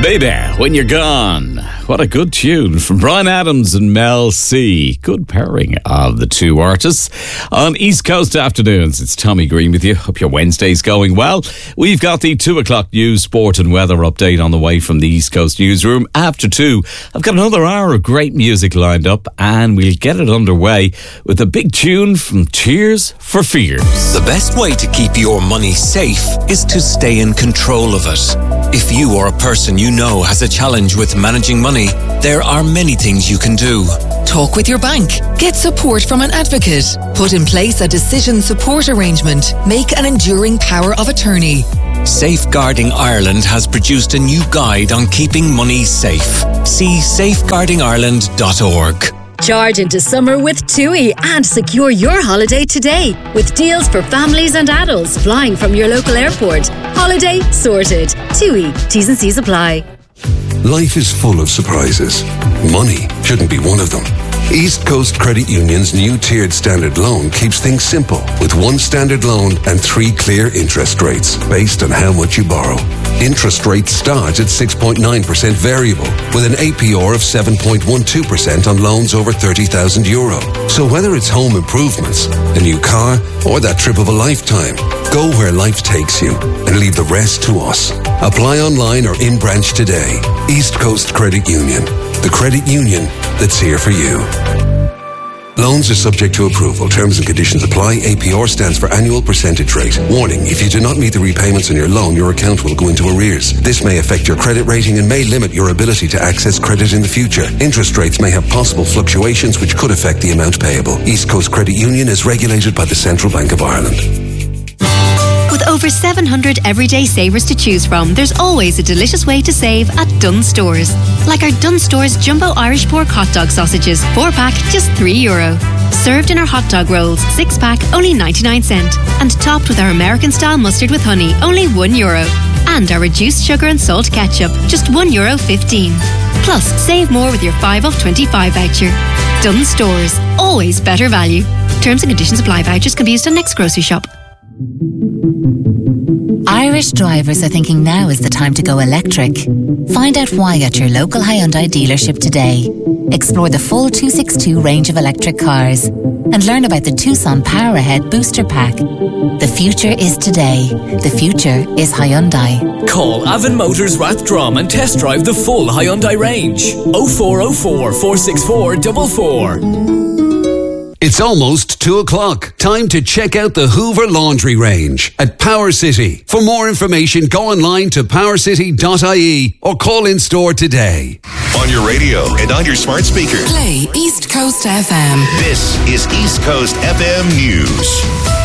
Baby, When You're Gone. What a good tune from Bryan Adams and Mel C. Good pairing of the two artists. On East Coast Afternoons, it's Tommy Green with you. Hope your Wednesday's going well. We've got the 2 o'clock news, sport and weather update on the way from the East Coast newsroom. After 2, I've got another hour of great music lined up, and we'll get it underway with a big tune from Tears for Fears. The best way to keep your money safe is to stay in control of it. If you or a person you know has a challenge with managing money, there are many things you can do. Talk with your bank. Get support from an advocate. Put in place a decision support arrangement. Make an enduring power of attorney. Safeguarding Ireland has produced a new guide on keeping money safe. See safeguardingireland.org. Charge into summer with TUI and secure your holiday today with deals for families and adults flying from your local airport. Holiday sorted. TUI. T's and C's apply. Life is full of surprises. Money shouldn't be one of them. East Coast Credit Union's new tiered standard loan keeps things simple with one standard loan and 3 clear interest rates based on how much you borrow. Interest rates start at 6.9% variable with an APR of 7.12% on loans over €30,000. So whether it's home improvements, a new car, or that trip of a lifetime, go where life takes you and leave the rest to us. Apply online or in branch today. East Coast Credit Union, the credit union that's here for you. Loans are subject to approval. Terms and conditions apply. APR stands for annual percentage rate. Warning, if you do not meet the repayments on your loan, your account will go into arrears. This may affect your credit rating and may limit your ability to access credit in the future. Interest rates may have possible fluctuations which could affect the amount payable. East Coast Credit Union is regulated by the Central Bank of Ireland. With over 700 everyday savers to choose from, there's always a delicious way to save at Dunnes Stores. Like our Dunnes Stores Jumbo Irish Pork Hot Dog Sausages, 4-pack, just €3. Served in our hot dog rolls, 6-pack, only 99¢. And topped with our American-style mustard with honey, only €1. And our reduced sugar and salt ketchup, just €1.15. Plus, save more with your 5 off 25 voucher. Dunnes Stores, always better value. Terms and conditions apply. Vouchers can be used on next grocery shop. Irish drivers are thinking now is the time to go electric. Find out why at your local Hyundai dealership today. Explore the full 262 range of electric cars and learn about the Tucson Power Ahead Booster Pack. The future is today. The future is Hyundai. Call Avon Motors Rathdrum and test drive the full Hyundai range. 0404 464 44. It's almost 2 o'clock. Time to check out the Hoover Laundry range at Power City. For more information, go online to powercity.ie or call in store today. On your radio and on your smart speaker. Play East Coast FM. This is East Coast FM News.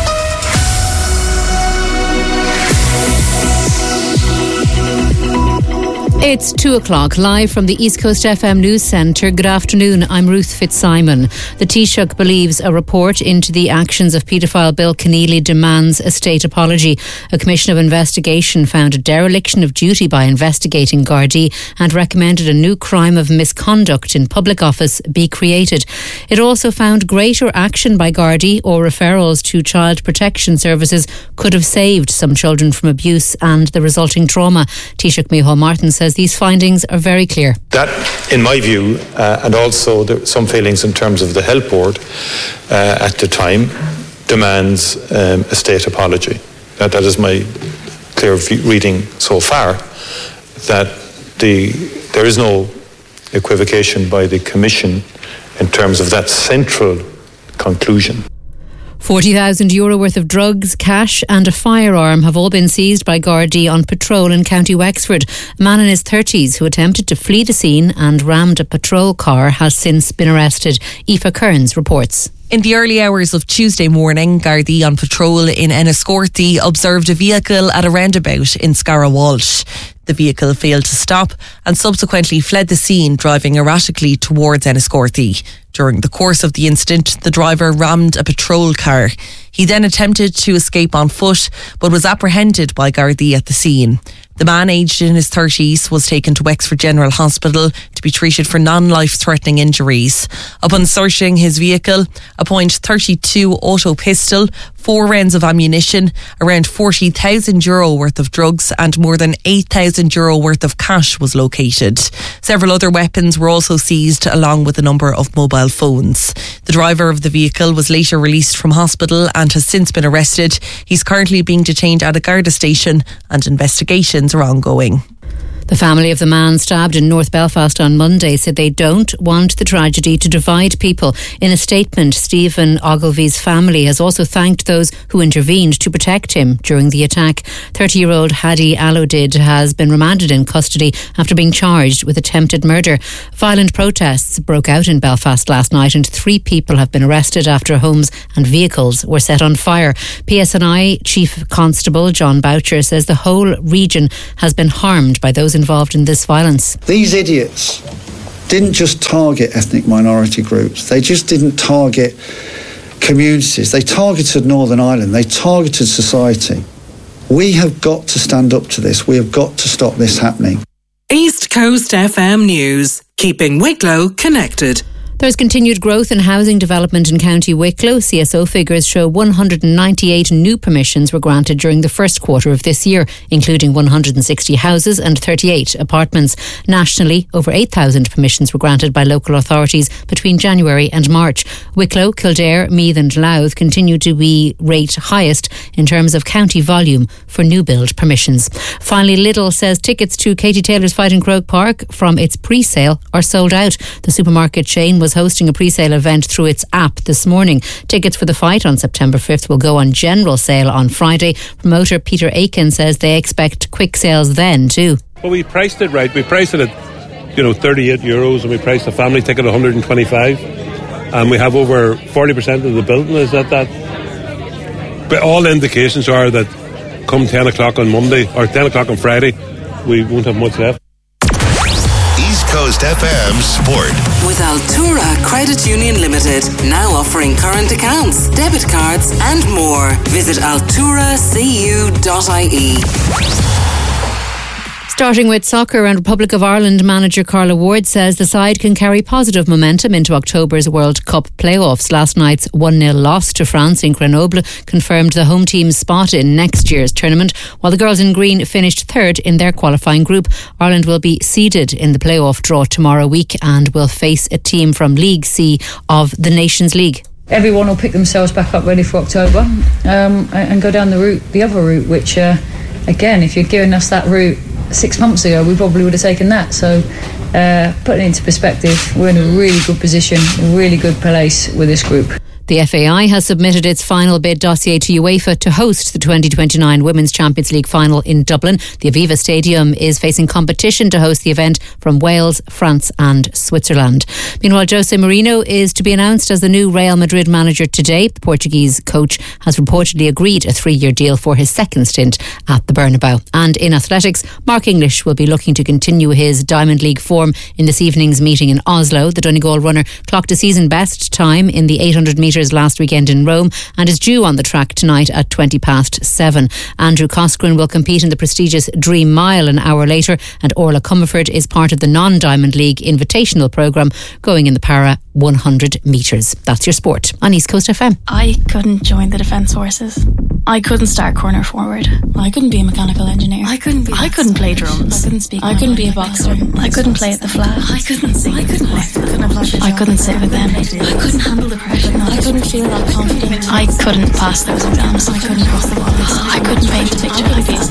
It's 2 o'clock, live from the East Coast FM News Centre. Good afternoon, I'm Ruth Fitzsimon. The Taoiseach believes a report into the actions of paedophile Bill Keneally demands a state apology. A commission of investigation found a dereliction of duty by investigating Gardaí and recommended a new crime of misconduct in public office be created. It also found greater action by Gardaí or referrals to child protection services could have saved some children from abuse and the resulting trauma. Taoiseach Micheál Martin says these findings are very clear. That, in my view, and also some feelings in terms of the Health Board at the time, demands a state apology. That is my clear reading so far, that there is no equivocation by the Commission in terms of that central conclusion. €40,000 worth of drugs, cash and a firearm have all been seized by Gardaí on patrol in County Wexford. A man in his 30s who attempted to flee the scene and rammed a patrol car has since been arrested. Aoife Kearns reports. In the early hours of Tuesday morning, Gardaí on patrol in Enniscorthy observed a vehicle at a roundabout in Scarra Walsh. The vehicle failed to stop and subsequently fled the scene, driving erratically towards Enniscorthy. During the course of the incident, the driver rammed a patrol car. He then attempted to escape on foot, but was apprehended by Gardaí at the scene. The man, aged in his 30s, was taken to Wexford General Hospital to be treated for non-life-threatening injuries. Upon searching his vehicle, a .32 auto pistol, 4 rounds of ammunition, around €40,000 worth of drugs and more than €8,000 worth of cash was located. Several other weapons were also seized along with a number of mobile phones. The driver of the vehicle was later released from hospital and has since been arrested. He's currently being detained at a Garda station and investigations are ongoing. The family of the man stabbed in North Belfast on Monday said they don't want the tragedy to divide people. In a statement, Stephen Ogilvy's family has also thanked those who intervened to protect him during the attack. 30-year-old Hadi Alodid has been remanded in custody after being charged with attempted murder. Violent protests broke out in Belfast last night and 3 people have been arrested after homes and vehicles were set on fire. PSNI Chief Constable John Boucher says the whole region has been harmed by those involved in this violence. These idiots didn't just target ethnic minority groups, they just didn't target communities, they targeted Northern Ireland, they targeted society. We have got to stand up to this, we have got to stop this happening. East Coast FM News, keeping Wicklow connected. There's continued growth in housing development in County Wicklow. CSO figures show 198 new permissions were granted during the first quarter of this year, including 160 houses and 38 apartments. Nationally, over 8,000 permissions were granted by local authorities between January and March. Wicklow, Kildare, Meath and Louth continue to be rated highest in terms of county volume for new build permissions. Finally, Lidl says tickets to Katie Taylor's fight in Croke Park from its pre-sale are sold out. The supermarket chain was hosting a pre-sale event through its app this morning. Tickets for the fight on September 5th will go on general sale on Friday. Promoter Peter Aiken says they expect quick sales then too. Well, we priced it right. We priced it at €38 and we priced the family ticket at 125, and we have over 40% of the building is at that. But all indications are that come 10 o'clock on Monday or 10 o'clock on Friday, we won't have much left. East Coast FM Sport. With Altura Credit Union Limited, now offering current accounts, debit cards and more. Visit alturacu.ie. Starting with soccer, and Republic of Ireland manager Carla Ward says the side can carry positive momentum into October's World Cup playoffs. Last night's 1-0 loss to France in Grenoble confirmed the home team's spot in next year's tournament. While the girls in green finished third in their qualifying group, Ireland will be seeded in the playoff draw tomorrow week and will face a team from League C of the Nations League. Everyone will pick themselves back up ready for October and go down the other route, which again, if you'd given us that route 6 months ago, we probably would have taken that. So putting it into perspective, we're in a really good position, a really good place with this group. The FAI has submitted its final bid dossier to UEFA to host the 2029 Women's Champions League final in Dublin. The Aviva Stadium is facing competition to host the event from Wales, France and Switzerland. Meanwhile, Jose Mourinho is to be announced as the new Real Madrid manager today. The Portuguese coach has reportedly agreed a 3-year deal for his second stint at the Bernabeu. And in athletics, Mark English will be looking to continue his Diamond League form in this evening's meeting in Oslo. The Donegal runner clocked a season best time in the 800 metres last weekend in Rome and is due on the track tonight at 7:20. Andrew Coscoran will compete in the prestigious Dream Mile an hour later, and Orla Comerford is part of the non-Diamond League invitational programme going in the para 100 metres. That's your sport on East Coast FM. I couldn't join the Defence Forces. I couldn't start corner forward. I couldn't be a mechanical engineer. I couldn't play drums. I couldn't speak. I couldn't be a boxer. I couldn't play at the flag. I couldn't sing. I couldn't lift. I couldn't sit with them. I couldn't handle the pressure. I couldn't feel that confident. I couldn't pass those exams. I couldn't cross the walls. I couldn't paint a picture like this.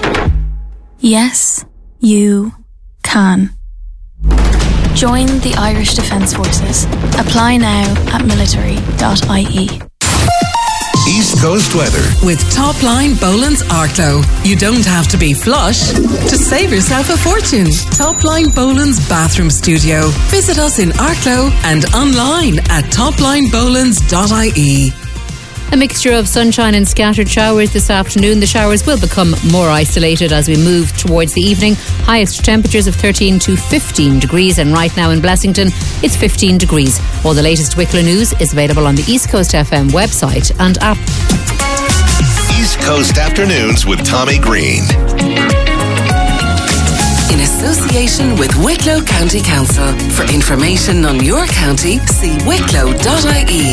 Yes, you can. Join the Irish Defence Forces. Apply now at military.ie. East Coast weather. With Top Line Boland's Arklow, you don't have to be flush to save yourself a fortune. Top Line Boland's Bathroom Studio. Visit us in Arklow and online at toplinebolans.ie. A mixture of sunshine and scattered showers this afternoon. The showers will become more isolated as we move towards the evening. Highest temperatures of 13 to 15 degrees, and right now in Blessington it's 15 degrees. All the latest Wicklow news is available on the East Coast FM website and app. East Coast Afternoons with Tommy Green. in association with Wicklow County Council. For information on your county, see wicklow.ie.